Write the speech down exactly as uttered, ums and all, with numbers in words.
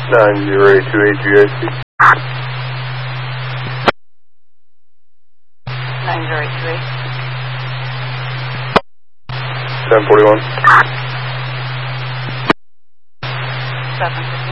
nine zero eight two eight G I C. nine zero eight two eight. ten forty-one. seven fifty.